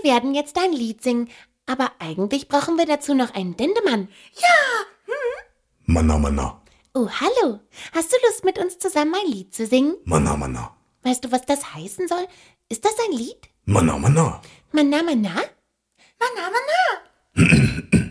Wir werden jetzt ein Lied singen, aber eigentlich brauchen wir dazu noch einen Dendemann. Ja. Manna, manna. Oh, hallo. Hast du Lust, mit uns zusammen ein Lied zu singen? Manna, manna. Weißt du, was das heißen soll? Ist das ein Lied? Manna, manna. Manna, manna? Manna, manna.